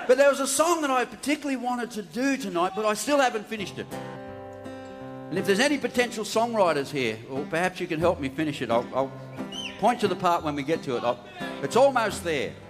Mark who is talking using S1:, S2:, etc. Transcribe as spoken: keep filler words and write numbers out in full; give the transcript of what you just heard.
S1: But there was a song that I particularly wanted to do tonight, but I still haven't finished it. And if there's any potential songwriters here, or perhaps you can help me finish it, I'll, I'll point to the part when we get to it. I'll, it's almost there.